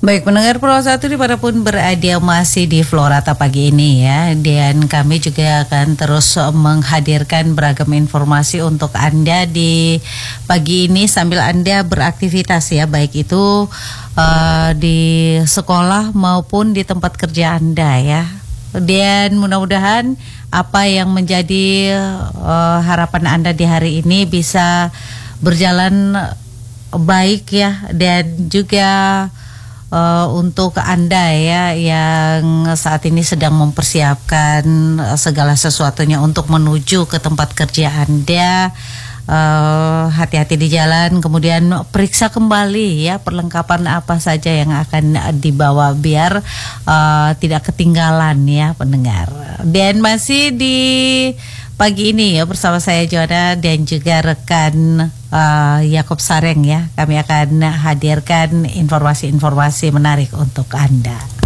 Baik, pendengar Pro 1 dimanapun berada masih di Florata pagi ini ya. Dan kami juga akan terus menghadirkan beragam informasi untuk Anda di pagi ini sambil Anda beraktivitas ya. Baik itu di sekolah maupun di tempat kerja Anda ya. Dan mudah-mudahan apa yang menjadi harapan Anda di hari ini bisa berjalan baik ya. Dan juga untuk Anda ya yang saat ini sedang mempersiapkan segala sesuatunya untuk menuju ke tempat kerja Anda, hati-hati di jalan, kemudian periksa kembali ya perlengkapan apa saja yang akan dibawa biar tidak ketinggalan ya pendengar. Dan masih di pagi ini ya bersama saya Joanna dan juga rekan Yakob Sareng ya. Kami akan hadirkan informasi-informasi menarik untuk Anda.